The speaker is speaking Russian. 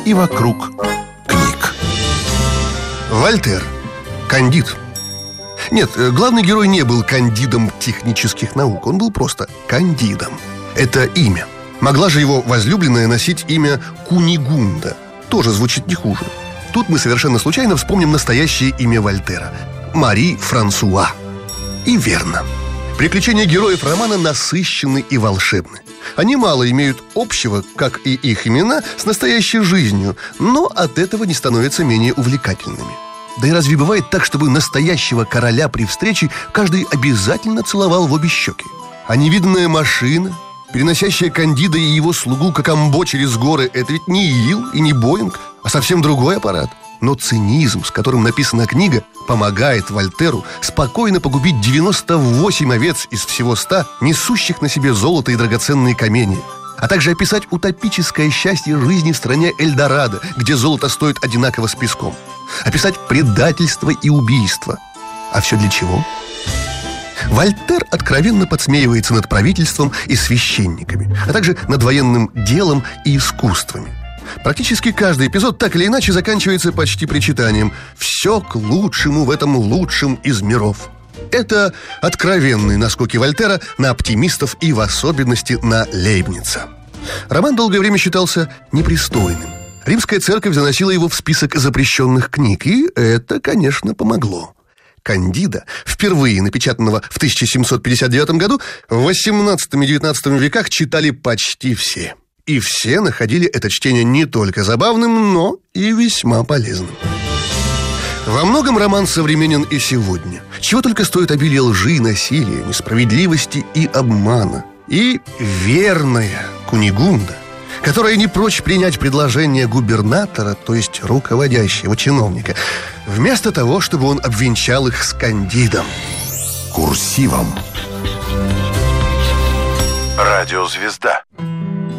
и вокруг книг. Вольтер. Кандид. Нет, главный герой не был кандидом технических наук. Он был просто кандидом. Это имя. Могла же его возлюбленная носить имя Кунигунда. Тоже звучит не хуже. Тут мы совершенно случайно вспомним настоящее имя Вольтера – Мари Франсуа. И верно. Приключения героев романа насыщенны и волшебны. Они мало имеют общего, как и их имена, с настоящей жизнью, но от этого не становятся менее увлекательными. Да и разве бывает так, чтобы настоящего короля при встрече каждый обязательно целовал в обе щеки? А невиданная машина, переносящая Кандида и его слугу Какамбо через горы, это ведь не Ил и не Боинг, а совсем другой аппарат. Но цинизм, с которым написана книга, помогает Вольтеру спокойно погубить 98 овец из всего 100, несущих на себе золото и драгоценные камни, а также описать утопическое счастье жизни в стране Эльдорадо, где золото стоит одинаково с песком, описать предательство и убийство. А все для чего? Вольтер откровенно подсмеивается над правительством и священниками, а также над военным делом и искусствами. Практически каждый эпизод так или иначе заканчивается почти причитанием: «Все к лучшему в этом лучшем из миров». Это откровенные наскоки Вольтера на оптимистов и в особенности на Лейбница. Роман долгое время считался непристойным. Римская церковь заносила его в список запрещенных книг, и это, конечно, помогло. Кандида, впервые напечатанного в 1759 году, в XVIII и XIX веках читали почти все. И все находили это чтение не только забавным, но и весьма полезным. Во многом роман современен и сегодня. Чего только стоит обилие лжи, насилия, несправедливости и обмана. И верная Кунигунда, которая не прочь принять предложение губернатора, то есть руководящего чиновника, вместо того, чтобы он обвенчал их с Кандидом. Курсивом. Радиозвезда.